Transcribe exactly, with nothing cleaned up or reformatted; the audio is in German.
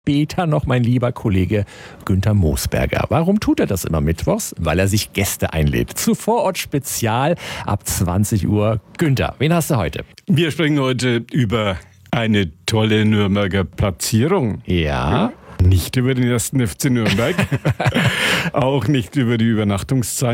Später noch mein lieber Kollege Günther Moosberger. Warum tut er das immer mittwochs? Weil er sich Gäste einlädt. Zu Vorort Spezial ab zwanzig Uhr. Günther, wen hast du heute? Wir sprechen heute über eine tolle Nürnberger Platzierung. Ja. Nicht über den ersten F C Nürnberg, auch nicht über die Übernachtungszeit.